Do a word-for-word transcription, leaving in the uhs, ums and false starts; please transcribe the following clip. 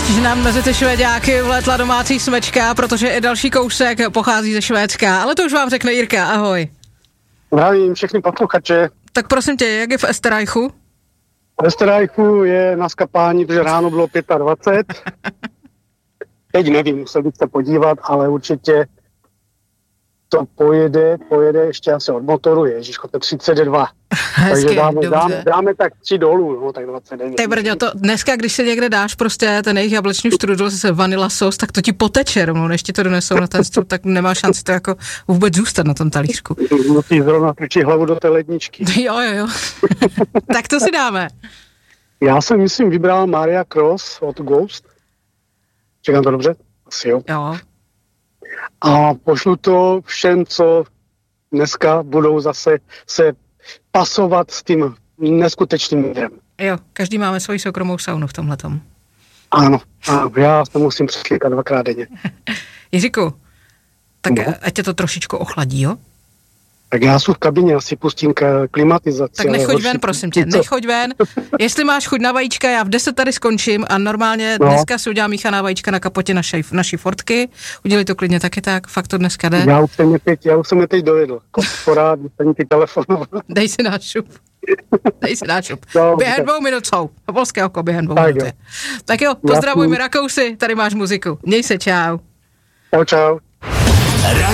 že nám mezi ty švéďáky vletla domácí smečka, protože i další kousek pochází ze Švédska. Ale to už vám řekne Jirka, ahoj. Zdravím všechny posluchače. Tak prosím tě, jak je v Österreichu? V Österreichu je na skapání, protože ráno bylo dvacet pět. Teď nevím, musel bych se podívat, ale určitě to pojede, pojede ještě asi od motoru, ježiško, to třicet dva. Hezky, takže dáme, dáme, dobře. dáme tak tři dolů, no, tak dvacet devět. Ty brďo, to dneska, když se někde dáš prostě ten jejich jablečný štrudl se vanila sos, tak to ti poteče rovnou, než ti to donesou na ten stůl, tak nemá šanci to jako vůbec zůstat na tom talířku. Musí zrovna trčit hlavu do té ledničky. Jo, jo, jo. Tak to si dáme. Já jsem, myslím, vybral Maria Cross od Ghost. Čekám to dobře? Asi jo. Jo. A pošlu to všem, co dneska budou zase se pasovat s tím neskutečným mírem. Jo, každý máme svoji soukromou saunu v tomhletom. Ano, ano, já se musím přeslikat dvakrát denně. Jiříku, tak No. ať tě to trošičku ochladí, jo? Tak já jsem v kabině, asi pustím k- klimatizaci. Tak ale nechoď horší- ven, prosím tě, Co? nechoď ven. Jestli máš chuť na vajíčka, já v deset tady skončím a normálně No. dneska si udělám míchaná vajíčka na kapotě naší, naší Fortky. Udělej to klidně taky tak, fakt to dneska jde. Já už jsem je teď, já už jsem je teď dojedl. Porád, jsem ti telefonoval. Dej si náš šup. Dej si náš šup. Dobře. Během dvou minut jsou. Polské oko během dvou Tak minut jo. je. Tak jo, pozdravujme Rakousy, tady máš muziku. Měj se, čau. Čau, čau.